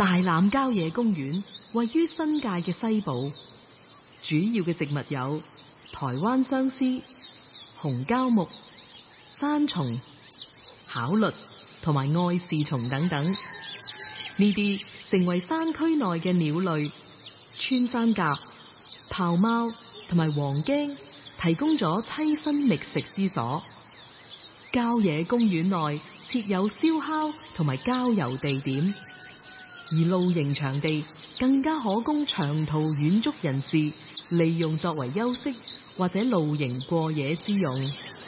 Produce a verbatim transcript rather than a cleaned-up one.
大欖郊野公園位於新界嘅西部，主要嘅植物有台灣相思、紅膠木、山松、考律同埋愛氏松等等。呢啲成為山區內嘅鳥類、穿山甲、豹貓同埋黃麖提供咗棲身覓食之所。郊野公園內設有燒烤同埋郊遊地點，而露營場地更加可供長途遠足人士利用作為休息或者露營過夜之用。